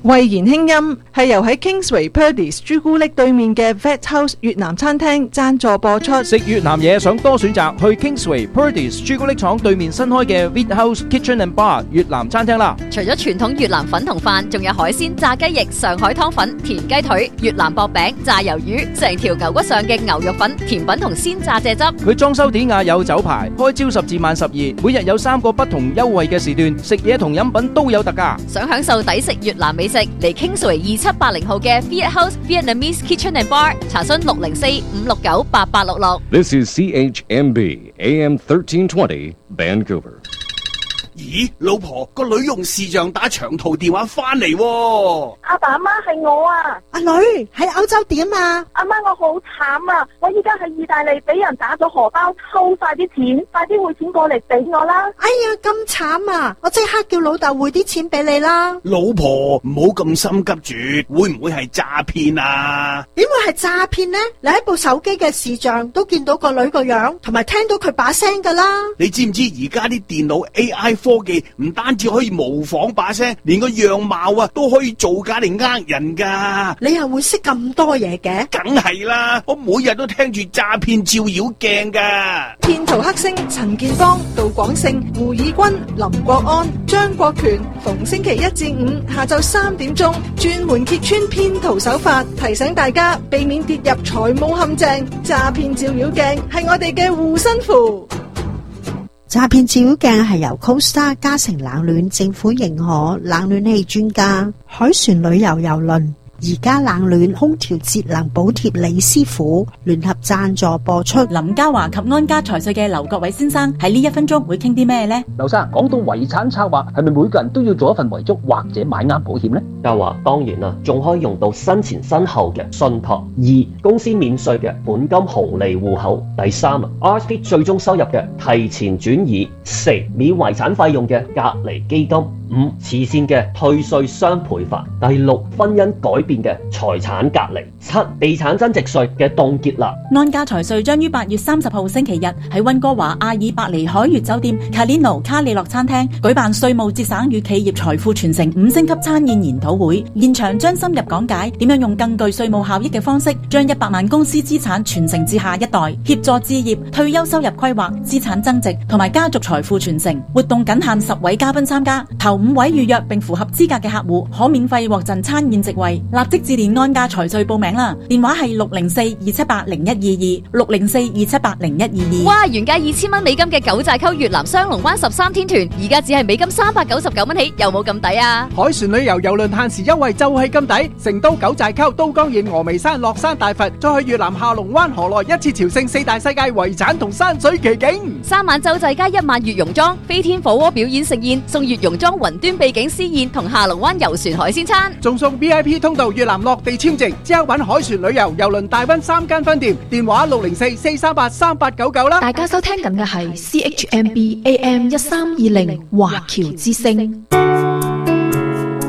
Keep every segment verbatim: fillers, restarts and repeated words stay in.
慧言輕音係由喺 Kingsway Purdey's 朱古力對面嘅 Vet House 越南餐廳贊助播出。 食越南嘢想多選擇，去 Kingsway Purdey's 朱古力廠對面新開嘅 Vet House Kitchen and Bar 越南餐廳啦。 除咗傳統越南粉同飯，仲有海鮮、炸雞翼、上海湯粉、田雞腿、越南薄餅、炸魷魚，成條牛骨上嘅牛肉粉、甜品同鮮炸蔗汁。 佢裝修典雅有酒牌，開朝十至晚十二，每日有三個不同優惠嘅時段，食嘢同飲品都有特價。 想享受抵食越南美食，嚟 Kingsway 二七八零號嘅 Vet House Vietnamese Kitchen and Bar， 查詢六零四五六九八八六六。 This is C H M B A M thirteen twenty Vancouver。 咦，老婆，個女用視像打長途電話翻嚟喎。 阿爸阿媽係我啊。 阿女喺歐洲點啊？ 阿媽，我好慘啊！我依家喺意大利俾人打咗荷包，抽晒啲錢，快啲匯錢過嚟俾我啦！ 哎呀，咁慘啊！我即刻叫老豆匯啲錢俾你啦。 老婆，唔好咁心急住，會唔會係詐騙啊？ 點會係詐騙呢？你喺部手機嘅視像都見到個女個樣，同埋聽到佢把聲噶啦。 你知唔知而家啲電腦 A I 科技唔單止可以模仿把聲，連個樣貌啊都可以造假嚟呃人噶。 你又會識咁多嘢嘅？ 梗係啦，我每日都聽住詐騙照妖鏡噶。 騙徒黑星陳建邦、杜廣勝、胡以軍、林國安、張國權，逢星期一至五下晝三點鐘，專門揭穿騙徒手法，提醒大家避免跌入財務陷阱。詐騙照妖鏡係我哋嘅護身符。 詐騙照妖鏡係由 Costa 嘉誠冷暖政府認可冷暖氣專家海船旅遊郵輪而家冷暖空調節能補貼李師傅聯合贊助播出。 林嘉華及安家財稅嘅劉國偉先生喺呢一分鐘會傾啲咩呢？ 劉生，講到遺產策劃，係咪每個人都要做一份遺囑或者買啱保險呢？ 嘉華當然啦，仲可以用到生前身後嘅信託。二、公司免稅嘅本金紅利戶口。第三啊 ，R S P 最終收入嘅提前轉移。四、免遺產費用嘅隔離基金。五、慈善嘅退稅雙倍法。第六、婚姻改變嘅財產隔離。七、地產增值稅嘅凍結啦。 安家財稅將於八月三十號星期日喺溫哥華阿爾伯尼海悅酒店 Calino 卡里諾餐廳舉辦稅務節省與企業財富傳承五星級餐宴研討會，現場將深入講解點樣用更具稅務效益嘅方式，將一百萬公司資產傳承至下一代，協助置業、退休收入規劃、資產增值同埋家族財富傳承。活動僅限十位嘉賓參加，頭五位預約並符合資格嘅客戶可免費獲贈餐宴席位，立即致電安家財稅報名啦！電話係六零四二七八零一二二六零四二七八零一二二。 哇！原價二千蚊美金嘅九寨溝越南雙龍灣十三天團，而家只係美金三百九十九蚊起，有冇咁抵啊？ 海船旅遊郵輪限時優惠就係咁抵，成都九寨溝、都江堰、峨眉山、樂山大佛，再去越南下龍灣河內，一次朝聖四大世界遺產同山水奇景。 三晚洲際加一晚越榕莊，飛天火鍋表演盛宴，送越榕莊雲端秘境私宴同下龍灣遊船海鮮餐， 仲送 V I P 通道越南落地簽證，之後揾海船旅遊郵輪大溫三間分店，電話六零四四三八三八九九啦。 大家收聽緊嘅係 C H M B A M 一三二零華僑之聲，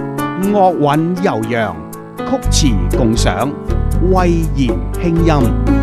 樂韻悠揚，曲詞共賞，慧言輕音。